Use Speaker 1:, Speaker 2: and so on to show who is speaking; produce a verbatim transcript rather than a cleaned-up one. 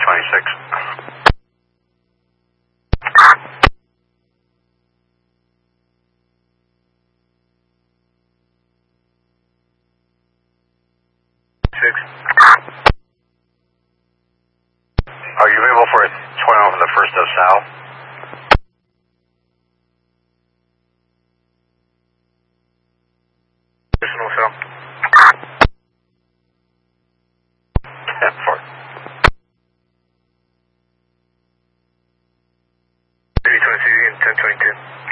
Speaker 1: twenty-six. Six. Are you available for a twenty over the first of Sal? Additional Sal. ten four. three twenty-two, ten twenty-two.